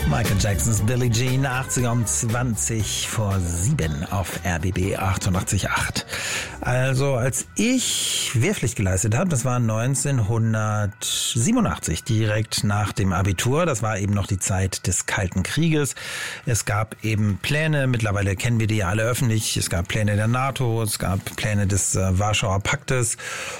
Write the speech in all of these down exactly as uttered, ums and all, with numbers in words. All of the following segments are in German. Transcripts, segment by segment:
Michael Jacksons Billie Jean, achtziger um zwanzig vor sieben auf R B B achtundachtzig Komma acht. Also als ich Wehrpflicht geleistet habe, das war neunzehnhundertsiebenundachtzig, direkt nach dem Abitur. Das war eben noch die Zeit des Kalten Krieges. Es gab eben Pläne, mittlerweile kennen wir die ja alle öffentlich. Es gab Pläne der NATO, es gab Pläne des äh, Warschauer Paktes.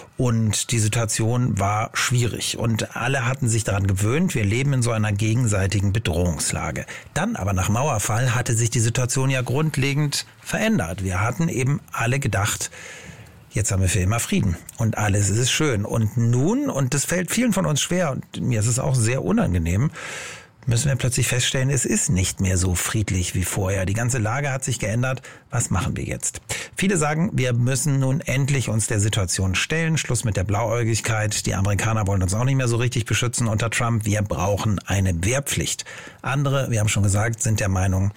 Und die Situation war schwierig und alle hatten sich daran gewöhnt, wir leben in so einer gegenseitigen Bedrohungslage. Dann aber nach Mauerfall hatte sich die Situation ja grundlegend verändert. Wir hatten eben alle gedacht, jetzt haben wir für immer Frieden und alles ist schön. Und nun, und das fällt vielen von uns schwer und mir ist es auch sehr unangenehm, müssen wir plötzlich feststellen, es ist nicht mehr so friedlich wie vorher. Die ganze Lage hat sich geändert. Was machen wir jetzt? Viele sagen, wir müssen nun endlich uns der Situation stellen. Schluss mit der Blauäugigkeit. Die Amerikaner wollen uns auch nicht mehr so richtig beschützen unter Trump. Wir brauchen eine Wehrpflicht. Andere, wir haben schon gesagt, sind der Meinung,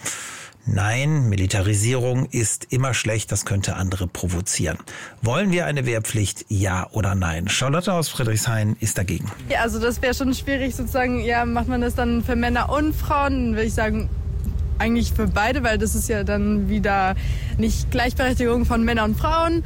nein, Militarisierung ist immer schlecht, das könnte andere provozieren. Wollen wir eine Wehrpflicht, ja oder nein? Charlotte aus Friedrichshain ist dagegen. Ja, also das wäre schon schwierig sozusagen, ja, macht man das dann für Männer und Frauen? Dann würde ich sagen, eigentlich für beide, weil das ist ja dann wieder nicht Gleichberechtigung von Männern und Frauen.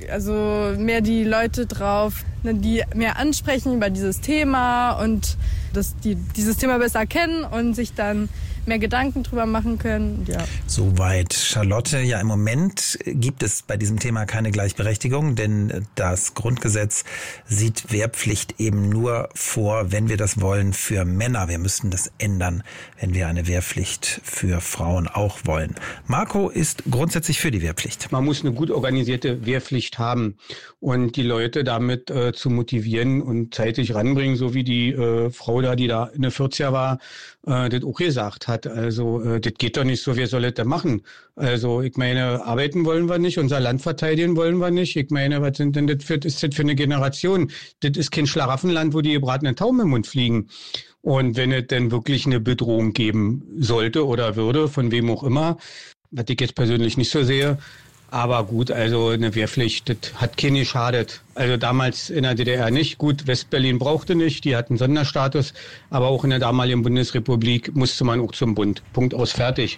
Also mehr die Leute drauf, die mehr ansprechen über dieses Thema und dass die dieses Thema besser kennen und sich dann mehr Gedanken drüber machen können. Ja. Soweit Charlotte. Ja, im Moment gibt es bei diesem Thema keine Gleichberechtigung, denn das Grundgesetz sieht Wehrpflicht eben nur vor, wenn wir das wollen, für Männer. Wir müssten das ändern, wenn wir eine Wehrpflicht für Frauen auch wollen. Marco ist grundsätzlich für die Wehrpflicht. Man muss eine gut organisierte Wehrpflicht haben und die Leute damit äh, zu motivieren und zeitig ranbringen, so wie die äh, Frau da, die da in der vierziger war, äh, das auch gesagt hat. Also äh, das geht doch nicht so, wer soll das denn machen? Also ich meine, arbeiten wollen wir nicht, unser Land verteidigen wollen wir nicht. Ich meine, was sind denn das für, ist das für eine Generation? Das ist kein Schlaraffenland, wo die gebratenen Tauben im Mund fliegen. Und wenn es denn wirklich eine Bedrohung geben sollte oder würde, von wem auch immer, was ich jetzt persönlich nicht so sehe, aber gut, also eine Wehrpflicht, das hat keinen geschadet. Also damals in der D D R nicht. Gut, Westberlin brauchte nicht, die hatten Sonderstatus. Aber auch in der damaligen Bundesrepublik musste man auch zum Bund. Punkt aus, fertig.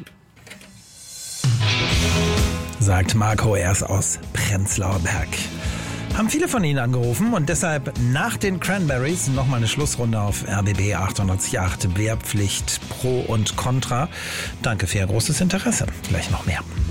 Sagt Marco erst aus Prenzlauer Berg. Haben viele von Ihnen angerufen und deshalb nach den Cranberries nochmal eine Schlussrunde auf R B B achtundachtzig Komma acht. Wehrpflicht pro und contra. Danke für Ihr großes Interesse. Gleich noch mehr.